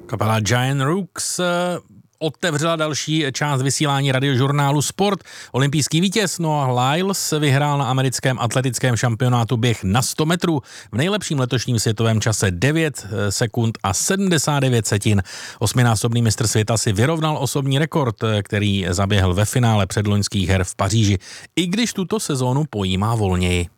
Kapela Giant Rooks otevřela další část vysílání radiožurnálu Sport. Olympijský vítěz Noah Lyles vyhrál na americkém atletickém šampionátu běh na 100 metrů v nejlepším letošním světovém čase 9 sekund a 79 setin. Osminásobný mistr světa si vyrovnal osobní rekord, který zaběhl ve finále předloňských her v Paříži, i když tuto sezónu pojímá volněji.